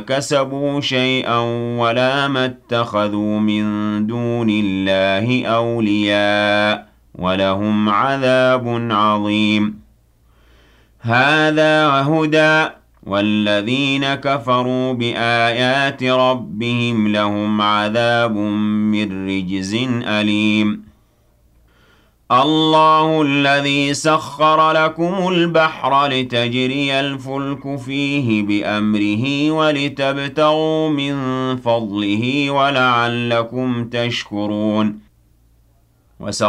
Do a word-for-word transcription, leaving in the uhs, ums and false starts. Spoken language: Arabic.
كسبوا شيئا ولا ما اتخذوا من دون الله أولياء ولهم عذاب عظيم هذا هدى والذين كفروا بآيات ربهم لهم عذاب من رجز أليم الله الذي سخر لكم البحر لتجري الفلك فيه بأمره ولتبتغوا من فضله ولعلكم تشكرون وسخر